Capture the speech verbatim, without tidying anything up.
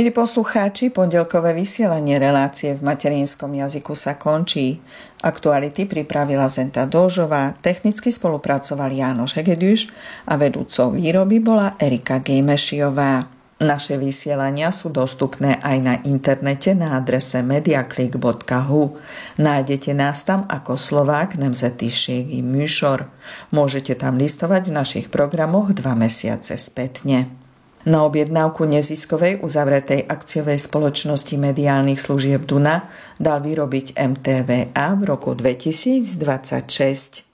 Milí poslucháči, pondelkové vysielanie relácie v materinskom jazyku sa končí. Aktuality pripravila Zenta Dóžová, technicky spolupracoval Jánoš Hegedűs a vedúcou výroby bola Erika Gejmešiová. Naše vysielania sú dostupné aj na internete na adrese mediaclick bodka hu. Nájdete nás tam ako Slovák nemzetiségi műsor. Môžete tam listovať v našich programoch dva mesiace spätne. Na objednávku neziskovej uzavretej akciovej spoločnosti mediálnych služieb Duna dal vyrobiť em té vé á v roku dvetisícdvadsaťšesť.